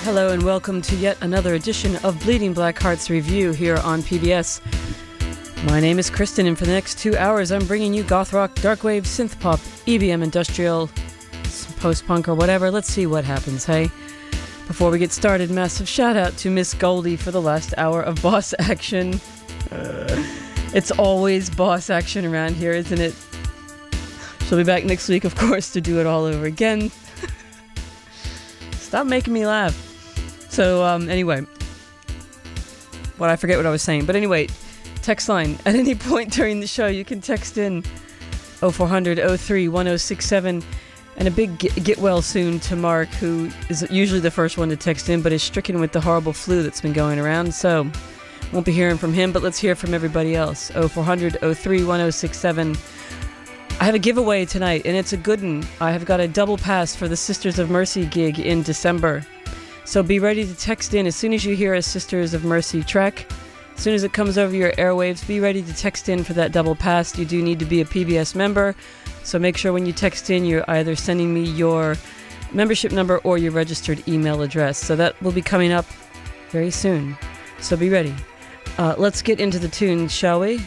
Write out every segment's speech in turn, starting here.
Hello and welcome to yet another edition of Bleeding Black Hearts Review here on PBS. My name is Kristen, and for the next 2 hours I'm bringing you goth rock, darkwave, synth pop, EBM, industrial, post-punk or whatever. Let's see what happens, hey? Before we get started, massive shout out to Miss Goldie for the last hour of boss action. It's always boss action around here, isn't it? She'll be back next week, of course, to do it all over again. Stop making me laugh. So, anyway. I forget what I was saying. But anyway, text line. At any point during the show, you can text in 0400 03 1067. And a big get well soon to Mark, who is usually the first one to text in, but is stricken with the horrible flu that's been going around. So, won't be hearing from him, but let's hear from everybody else. 0400 03 1067. I have a giveaway tonight, and it's a good one. I have got a double pass for the Sisters of Mercy gig in December. So be ready to text in as soon as you hear a Sisters of Mercy track. As soon as it comes over your airwaves, be ready to text in for that double pass. You do need to be a PBS member, so make sure when you text in, you're either sending me your membership number or your registered email address. So that will be coming up very soon. So be ready. Let's get into the tunes, shall we?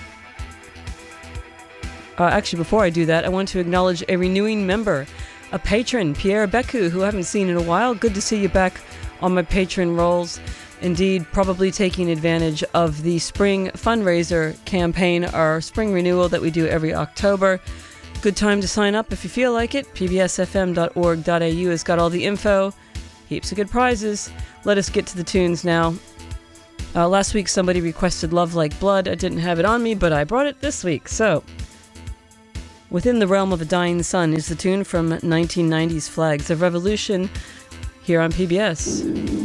Actually, before I do that, I want to acknowledge a renewing member, a patron, Pierre Beku, who I haven't seen in a while. Good to see you back on my patron rolls. Indeed, probably taking advantage of the spring fundraiser campaign, our spring renewal that we do every October. Good time to sign up if you feel like it. pbsfm.org.au has got all the info. Heaps of good prizes. Let us get to the tunes now. Last week somebody requested Love Like Blood. I didn't have it on me, but I brought it this week. So, Within the Realm of a Dying Sun is the tune from 1990's Flags of Revolution here on PBS.